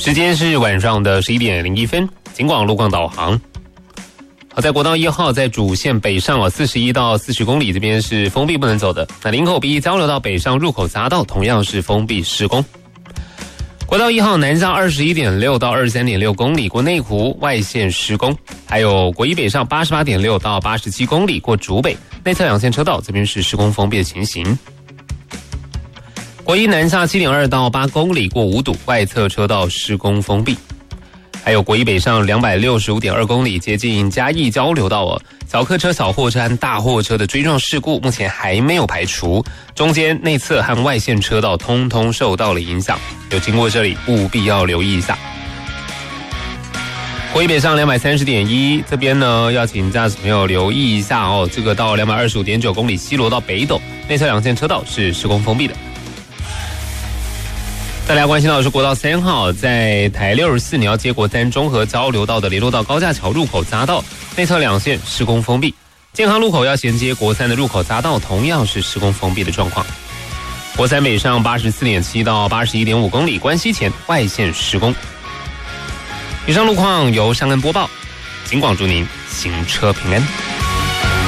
时间是晚上的11点01分，警广路况导航。好，在国道1号在主线北上41到40公里这边是封闭不能走的。那林口 B 交流道北上入口匝道同样是封闭施工。国道1号南上21.6到23.6公里过内湖外线施工，还有国一北上88.6到87公里过竹北内侧两线车道这边是施工封闭的情形。国一南下7.2到8公里过五堵外侧车道施工封闭。还有国一北上265.2公里接近嘉义交流道小客车、小货车和大货车的追撞事故目前还没有排除，中间内侧和外线车道通通受到了影响，有经过这里务必要留意一下。国一北上230.1这边呢，要请驾驶朋友留意一下这个到225.9公里西螺到北斗内侧两线车道是施工封闭的。再来关心到的是国道3号，在台64你要接国3中和交流道的联络道高架桥入口匝道内侧两线施工封闭，健康路口要衔接国3的入口匝道同样是施工封闭的状况。国3北上84.7到81.5公里关西前外线施工。以上路况由尚恩播报，警广祝您行车平安。